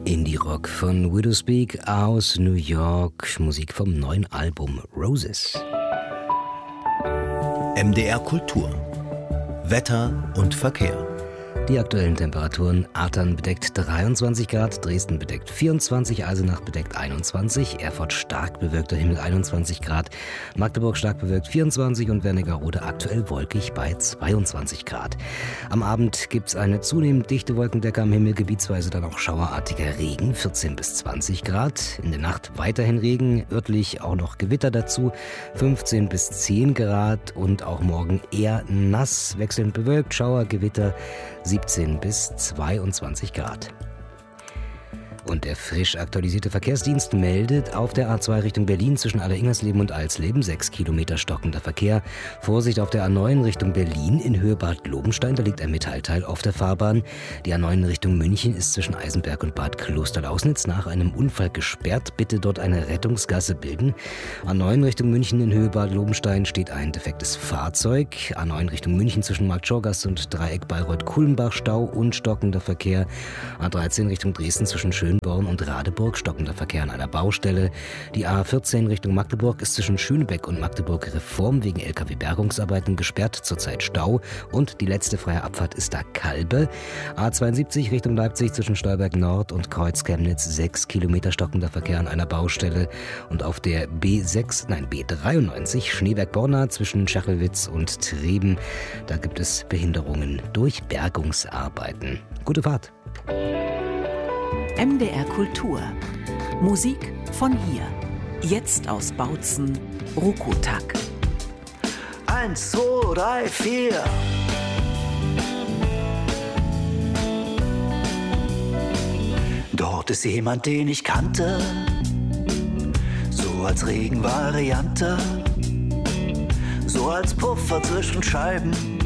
Indie-Rock von Widowspeak aus New York, Musik vom neuen Album Roses. MDR Kultur. Wetter und Verkehr. Die aktuellen Temperaturen: Athern bedeckt 23 Grad, Dresden bedeckt 24, Eisenach bedeckt 21, Erfurt stark bewölkter Himmel 21 Grad, Magdeburg stark bewölkt 24 und Wernigerode aktuell wolkig bei 22 Grad. Am Abend gibt es eine zunehmend dichte Wolkendecke am Himmel, gebietsweise dann auch schauerartiger Regen, 14 bis 20 Grad. In der Nacht weiterhin Regen, örtlich auch noch Gewitter dazu, 15 bis 10 Grad und auch morgen eher nass, wechselnd bewölkt, Schauer, Gewitter, 17 bis 22 Grad. Und der frisch aktualisierte Verkehrsdienst meldet auf der A2 Richtung Berlin zwischen Alleringersleben und Alsleben 6 Kilometer stockender Verkehr. Vorsicht auf der A9 Richtung Berlin in Höhe Bad Lobenstein, da liegt ein Metallteil auf der Fahrbahn. Die A9 Richtung München ist zwischen Eisenberg und Bad Klosterlausnitz nach einem Unfall gesperrt. Bitte dort eine Rettungsgasse bilden. A9 Richtung München in Höhe Bad Lobenstein steht ein defektes Fahrzeug. A9 Richtung München zwischen Marktschorgast und Dreieck Bayreuth-Kulmbach Stau und stockender Verkehr. A13 Richtung Dresden zwischen Schönborn und Radeburg, stockender Verkehr an einer Baustelle. Die A14 Richtung Magdeburg ist zwischen Schönebeck und Magdeburg Reform wegen LKW-Bergungsarbeiten gesperrt, zurzeit Stau. Und die letzte freie Abfahrt ist da Kalbe. A72 Richtung Leipzig zwischen Stolberg Nord und Kreuz Chemnitz 6 Kilometer stockender Verkehr an einer Baustelle. Und auf der B93 Schneeberg-Borna zwischen Schachelwitz und Treben, da gibt es Behinderungen durch Bergungsarbeiten. Gute Fahrt! MDR Kultur. Musik von hier. Jetzt aus Bautzen, Rukotak. 1, 2, 3, 4. Dort ist jemand, den ich kannte, so als Regenvariante, so als Puffer zwischen Scheiben.